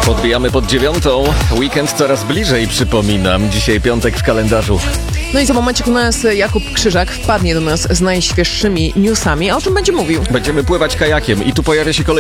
Podbijamy pod 9. Weekend coraz bliżej, przypominam. Dzisiaj piątek w kalendarzu. No i za momencik u nas Jakub Krzyżak wpadnie do nas z najświeższymi newsami, a o czym będzie mówił? Będziemy pływać kajakiem i tu pojawia się kolejny